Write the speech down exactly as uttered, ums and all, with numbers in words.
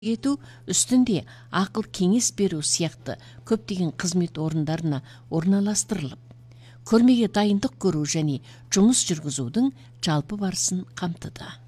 ету үстінде ақыл кеңес беру сияқты көптеген қызмет орындарына орналастырылып, көрмеге дайындық көру және жұмыс жүргізудің жалпы барысын қамтыды.